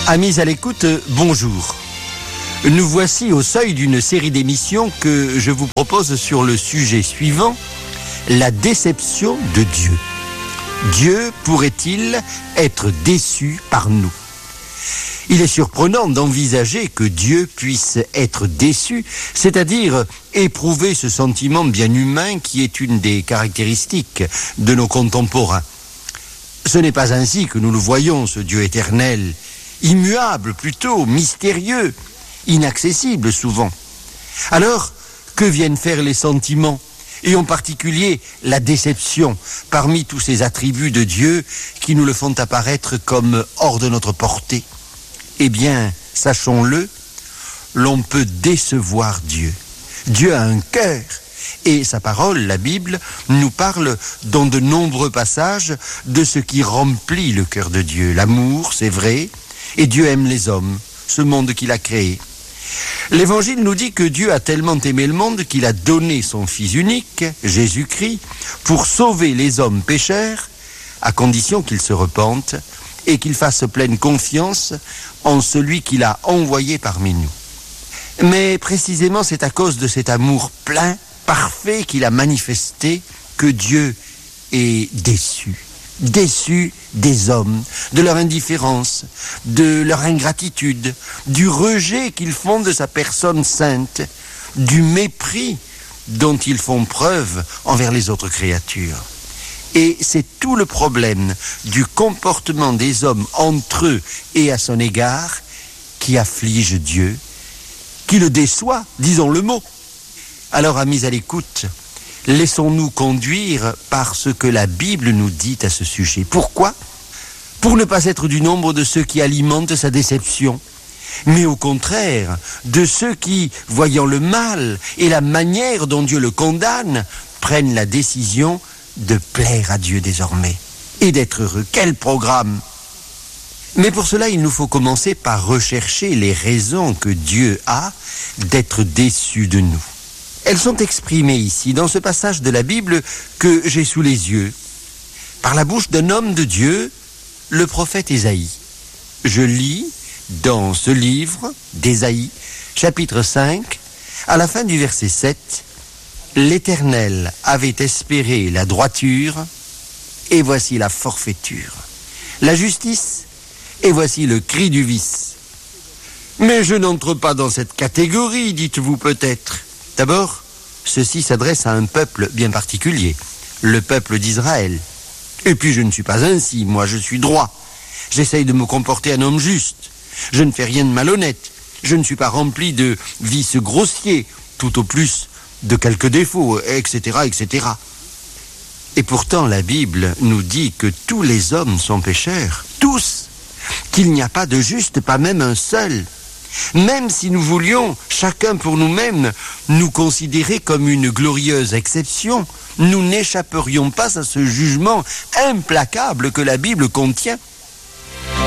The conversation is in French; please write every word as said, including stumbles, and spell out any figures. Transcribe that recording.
Amis à l'écoute, bonjour. Nous voici au seuil d'une série d'émissions que je vous propose sur le sujet suivant, la déception de Dieu. Dieu pourrait-il être déçu par nous ? Il est surprenant d'envisager que Dieu puisse être déçu, c'est-à-dire éprouver ce sentiment bien humain qui est une des caractéristiques de nos contemporains. Ce n'est pas ainsi que nous le voyons, ce Dieu éternel, immuable plutôt, mystérieux, inaccessible souvent. Alors, que viennent faire les sentiments, et en particulier la déception, parmi tous ces attributs de Dieu qui nous le font apparaître comme hors de notre portée ? Eh bien, sachons-le, l'on peut décevoir Dieu. Dieu a un cœur, et sa parole, la Bible, nous parle dans de nombreux passages de ce qui remplit le cœur de Dieu. L'amour, c'est vrai, et Dieu aime les hommes, ce monde qu'il a créé. L'Évangile nous dit que Dieu a tellement aimé le monde qu'il a donné son Fils unique, Jésus-Christ, pour sauver les hommes pécheurs, à condition qu'ils se repentent et qu'ils fassent pleine confiance en celui qu'il a envoyé parmi nous. Mais précisément, c'est à cause de cet amour plein, parfait qu'il a manifesté que Dieu est déçu. Déçu des hommes, de leur indifférence, de leur ingratitude, du rejet qu'ils font de sa personne sainte, du mépris dont ils font preuve envers les autres créatures. Et c'est tout le problème du comportement des hommes entre eux et à son égard qui afflige Dieu, qui le déçoit, disons le mot. Alors, amis à l'écoute, laissons-nous conduire par ce que la Bible nous dit à ce sujet. Pourquoi ? Pour ne pas être du nombre de ceux qui alimentent sa déception, mais au contraire, de ceux qui, voyant le mal et la manière dont Dieu le condamne, prennent la décision de plaire à Dieu désormais et d'être heureux. Quel programme ! Mais pour cela, il nous faut commencer par rechercher les raisons que Dieu a d'être déçu de nous. Elles sont exprimées ici, dans ce passage de la Bible que j'ai sous les yeux, par la bouche d'un homme de Dieu, le prophète Ésaïe. Je lis dans ce livre d'Ésaïe, chapitre cinq, à la fin du verset sept, « L'Éternel avait espéré la droiture, et voici la forfaiture. La justice, et voici le cri du vice. Mais je n'entre pas dans cette catégorie, dites-vous peut-être. D'abord, ceci s'adresse à un peuple bien particulier, le peuple d'Israël. Et puis je ne suis pas ainsi, moi je suis droit. J'essaye de me comporter un homme juste. Je ne fais rien de malhonnête. Je ne suis pas rempli de vices grossiers, tout au plus de quelques défauts, et cetera, et cetera. Et pourtant la Bible nous dit que tous les hommes sont pécheurs, tous, qu'il n'y a pas de juste, pas même un seul. Même si nous voulions, chacun pour nous-mêmes, nous considérer comme une glorieuse exception, nous n'échapperions pas à ce jugement implacable que la Bible contient.